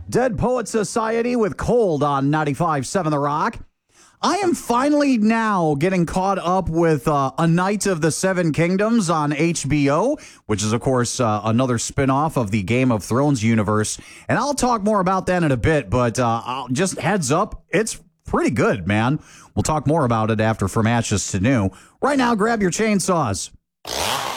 Dead Poet Society with Cold on 95.7 The Rock. I am finally now getting caught up with A Knight of the Seven Kingdoms on HBO, which is, of course, another spinoff of the Game of Thrones universe. And I'll talk more about that in a bit, but I'll just heads up, it's pretty good, man. We'll talk more about it after From Ashes to New. Right now, grab your chainsaws.